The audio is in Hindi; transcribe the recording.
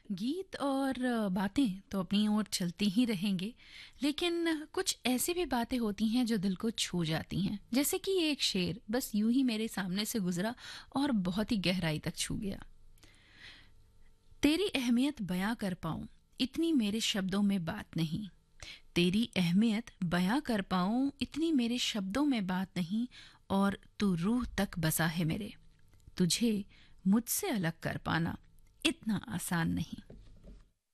गीत और बातें तो अपनी ओर चलती ही रहेंगे, लेकिन कुछ ऐसी भी बातें होती हैं जो दिल को छू जाती हैं। जैसे कि ये एक शेर बस यूं ही मेरे सामने से गुजरा और बहुत ही गहराई तक छू गया। तेरी अहमियत बयां कर पाऊं इतनी मेरे शब्दों में बात नहीं। तेरी अहमियत बयां कर पाऊं इतनी मेरे शब्दों में बात नहीं। और तू रूह तक बसा है मेरे, तुझे मुझसे अलग कर पाना इतना आसान नहीं।